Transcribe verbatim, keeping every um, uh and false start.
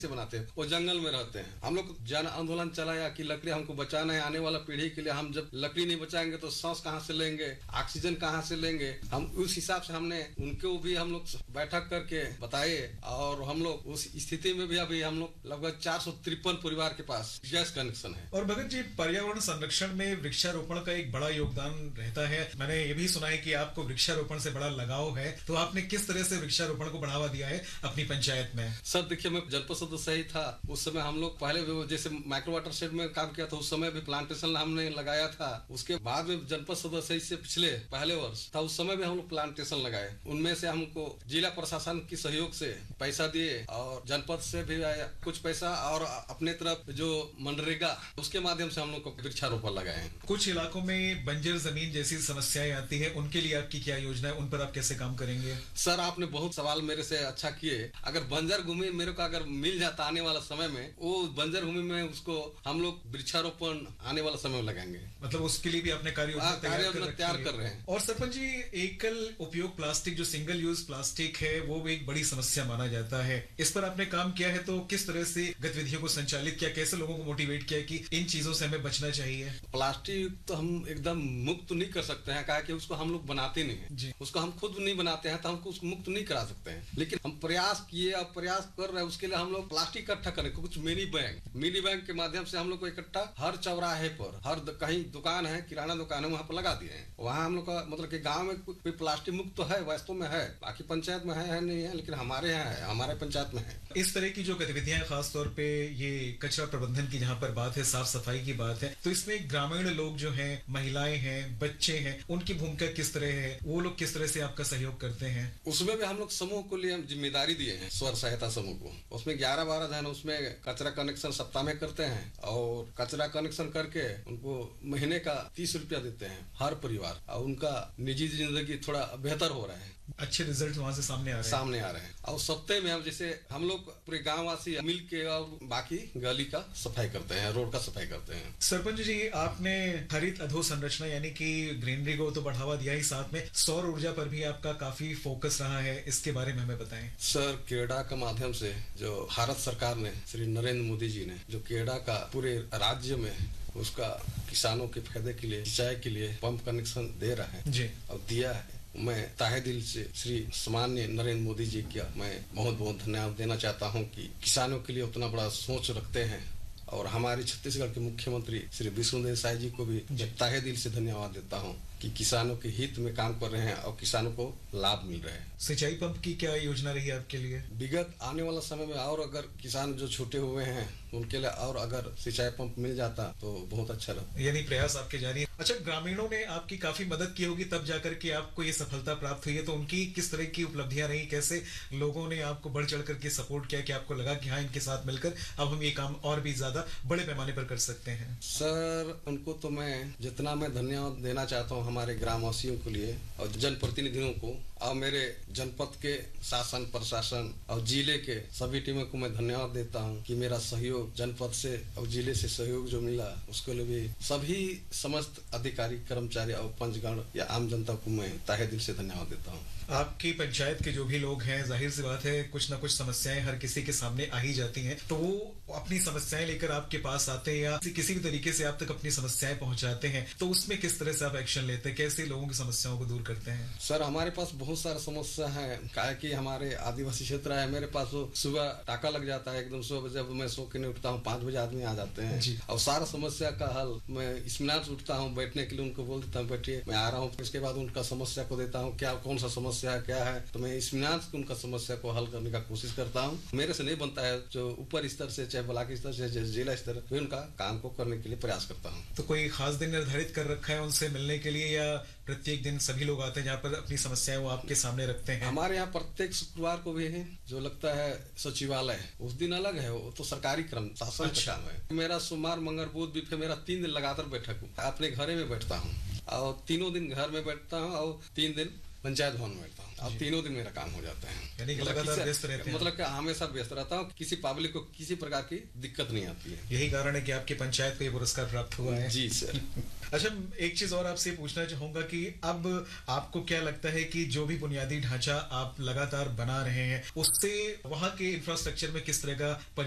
से बनाते हैं, वो जंगल में रहते हैं। हम लोग जन आंदोलन चलाया कि लकड़ी हमको बचाना है, आने वाला पीढ़ी के लिए। हम जब लकड़ी नहीं बचाएंगे तो सांस कहाँ से लेंगे, ऑक्सीजन कहाँ से लेंगे। हम उस हिसाब से हमने उनको भी हम लोग बैठक करके बताए, और हम लोग उस स्थिति में भी अभी हम लोग लगभग चार सौ तिरपन परिवार के पास गैस कनेक्शन है। और भगत जी, पर्यावरण संरक्षण में वृक्षारोपण का एक बड़ा योगदान रहता है। मैंने ये भी सुना है कि आपको वृक्षारोपण से बड़ा लगाव है, तो आपने किस तरह से वृक्षारोपण को बढ़ावा दिया है अपनी पंचायत में? सर देखिए, मैं जनपद सदस्य ही था उस समय। हम लोग पहले जैसे माइक्रो वाटर शेड में काम किया था, उस समय भी प्लांटेशन हमने लगाया था। उसके बाद में जनपद सदस्य से पिछले पहले वर्ष था, उस समय भी हम लोग प्लांटेशन लगाए। उनमें से हमको जिला प्रशासन की सहयोग से पैसा दिए, और जनपद से भी आया कुछ पैसा, और अपने तरफ जो मनरेगा उसके माध्यम से हम लोग को वृक्षारोपण लगाए। कुछ इलाकों में बंजर जमीन जैसी समस्याएं आती है, उनके लिए आपकी क्या योजना है? उन पर आप कैसे काम करेंगे? सर आपने बहुत सवाल मेरे से अच्छा किए। अगर बंजर भूमि मेरे को अगर मिल जाता आने वाला समय में, वो बंजर भूमि में उसको हम लोग वृक्षारोपण आने वाला समय में लगाएंगे। मतलब उसके लिए भी अपने कार्य तैयार कर, तैयार कर रहे हैं। और सरपंच जी, एकल उपयोग प्लास्टिक जो सिंगल यूज प्लास्टिक है, वो भी एक बड़ी समस्या माना जाता है। इस पर आपने काम किया है, तो किस तरह से गतिविधियों को संचालित किया, कैसे लोगों को मोटिवेट किया कि इन चीजों से हमें बचना चाहिए? प्लास्टिक तो हम एकदम मुक्त नहीं कर सकते हैं, कि उसको हम लोग बनाते नहीं है, उसको हम खुद नहीं बनाते हैं, तो हमको उसको मुक्त नहीं करा सकते हैं। लेकिन हम प्रयास किए और प्रयास कर रहे हैं। उसके लिए हम लोग प्लास्टिक इकट्ठा करें, कुछ मिनी बैंक मिनी बैंक के माध्यम से हम लोग को इकट्ठा हर चौराहे पर, हर कहीं दुकान है, किराना दुकान है, वहाँ पर लगा दिए हैं। वहाँ हम लोग का मतलब कि गांव में कोई प्लास्टिक मुक्त तो है, वास्तव में है, बाकी पंचायत में है, है नहीं है, लेकिन हमारे यहाँ है, हमारे पंचायत में है। इस तरह की जो गतिविधियां, खासतौर पे ये कचरा प्रबंधन की जहाँ पर बात है, साफ सफाई की बात है, तो इसमें ग्रामीण लोग जो हैं, महिलाएं हैं, बच्चे हैं, उनकी भूमिका किस तरह है? वो लोग किस तरह से आपका सहयोग करते हैं? उसमें भी हम लोग समूह को लिए जिम्मेदारी दिए हैं, स्वर सहायता समूह को। उसमें ग्यारह बारह जन उसमें कचरा कनेक्शन सप्ताह में करते हैं, और कचरा कनेक्शन करके उनको महीने का तीस रुपया देते हैं हर परिवार, और उनका निजी जिंदगी थोड़ा बेहतर हो रहा है। अच्छे रिजल्ट वहां से सामने आ रहे हैं सामने आ रहे हैं। और सप्ताह में हम जैसे हम लोग पूरे गांव वासी मिल के और बाकी गली का सफाई करते हैं, रोड का सफाई करते हैं। सरपंच जी, आपने हरित अधोसंरचना यानी कि ग्रीनरी को तो बढ़ावा दिया ही, साथ में सौर ऊर्जा पर भी आपका काफी फोकस रहा है, इसके बारे में हमें बताएं। सर, केडा के माध्यम से जो भारत सरकार ने, श्री नरेंद्र मोदी जी ने जो केडा का पूरे राज्य में उसका किसानों के फायदे के लिए, सिंचाई के लिए पंप कनेक्शन दे रहा है जी, और दिया है। मैं ताहे दिल से श्री सामान्य नरेंद्र मोदी जी का मैं बहुत बहुत धन्यवाद देना चाहता हूं कि किसानों के लिए उतना बड़ा सोच रखते हैं। और हमारे छत्तीसगढ़ के मुख्यमंत्री श्री विष्णुदेव साय जी को भी ताहे दिल से धन्यवाद देता हूं कि किसानों के हित में काम कर रहे हैं और किसानों को लाभ मिल रहा है। सिंचाई पंप की क्या योजना रही है आपके लिए? विगत आने वाला समय में और अगर किसान जो छूटे हुए हैं उनके लिए और अगर सिंचाई पंप मिल जाता तो बहुत अच्छा रहता। यानी प्रयास आपके जारी है। अच्छा, ग्रामीणों ने आपकी काफी मदद की होगी तब जाकर के आपको ये सफलता प्राप्त हुई है, तो उनकी किस तरह की उपलब्धियां रही? कैसे लोगों ने आपको बढ़ चढ़ करके सपोर्ट किया कि आपको लगा कि हाँ, इनके साथ मिलकर अब हम ये काम और भी ज्यादा बड़े पैमाने पर कर सकते हैं? सर, उनको तो मैं जितना मैं धन्यवाद देना चाहता हूँ हमारे ग्रामवासियों के लिए और जनप्रतिनिधियों को, और मेरे जनपद के शासन प्रशासन और जिले के सभी टीमों को मैं धन्यवाद देता हूं कि मेरा सहयोग जनपद से और जिले से सहयोग जो मिला उसके लिए भी सभी समस्त अधिकारी, कर्मचारी और पंचगण या आम जनता को मैं ताहे दिल से धन्यवाद देता हूं। आपकी पंचायत के जो भी लोग हैं, जाहिर सी बात है कुछ ना कुछ समस्याएं हर किसी के सामने आ ही जाती हैं, तो वो अपनी समस्याएं लेकर आपके पास आते हैं या किसी भी तरीके से आप तक अपनी समस्याएं पहुंचाते हैं, तो उसमें किस तरह से आप एक्शन लेते हैं? कैसे लोगों की समस्याओं को दूर करते हैं? सर, हमारे पास बहुत सारा समस्या है, क्या कि हमारे आदिवासी क्षेत्र है। मेरे पास वो सुबह टाका लग जाता है, एकदम सुबह जब मैं सो के नहीं उठता हूँ, पांच बजे आदमी आ जाते हैं और सारा समस्या का हल मैं इत्मीनान से उठता हूँ, बैठने के लिए उनको बोल देता हूँ बैठिए, मैं आ रहा हूँ। इसके बाद उनका समस्या को देता हूँ, क्या कौन सा समस्या है, क्या है, तो मैं इत्मीनान से उनका समस्या को हल करने का कोशिश करता हूँ। मेरे से नहीं बनता है, जो ऊपर स्तर से, चाहे ब्लॉक स्तर से, जिला स्तर, मैं उनका काम को करने के लिए प्रयास करता हूँ। तो कोई खास दिन निर्धारित कर रखा है उनसे मिलने के लिए, या प्रत्येक दिन सभी लोग आते हैं जहाँ पर अपनी समस्याएं वो आपके सामने रखते हैं? हमारे यहाँ प्रत्येक शुक्रवार को भी है जो लगता है सचिवालय, उस दिन अलग है, वो तो सरकारी क्रम शासन का काम है। मेरा सोमवार, मंगल, बुध, बिफे मेरा तीन दिन लगातार बैठक हूँ, अपने घरे में बैठता हूँ और तीनों दिन घर में बैठता हूँ और तीन दिन पंचायत भवन में बैठता हूँ। अब तीनों दिन मेरा काम हो जाता है, यानी कि लगातार व्यस्त रहते हैं। मतलब कि हमेशा व्यस्त रहता हूँ, किसी पब्लिक को किसी प्रकार की दिक्कत नहीं आती है। यही कारण है कि आपकी पंचायत को ये पुरस्कार प्राप्त हुआ है। जी सर। अच्छा, एक चीज और आपसे पूछना चाहूंगा कि अब आपको क्या लगता है कि जो भी बुनियादी ढांचा आप लगातार बना रहे हैं उससे वहां के इंफ्रास्ट्रक्चर में किस तरह का